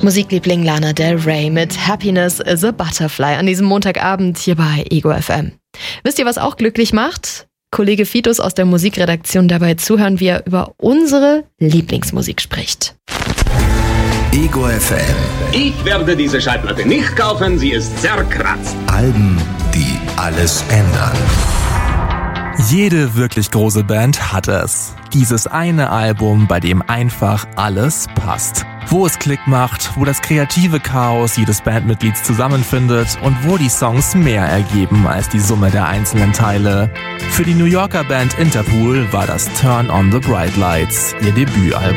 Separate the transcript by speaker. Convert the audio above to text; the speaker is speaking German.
Speaker 1: Musikliebling Lana Del Rey mit Happiness is a Butterfly an diesem Montagabend hier bei Ego FM. Wisst ihr, was auch glücklich macht? Kollege Fitus aus der Musikredaktion dabei zuhören, wie er über unsere Lieblingsmusik spricht.
Speaker 2: Ego FM.
Speaker 3: Ich werde diese Schallplatte nicht kaufen, sie ist zerkratzt.
Speaker 2: Alben, die alles ändern.
Speaker 4: Jede wirklich große Band hat es. Dieses eine Album, bei dem einfach alles passt. Wo es Klick macht, wo das kreative Chaos jedes Bandmitglieds zusammenfindet und wo die Songs mehr ergeben als die Summe der einzelnen Teile. Für die New Yorker Band Interpol war das Turn on the Bright Lights ihr Debütalbum.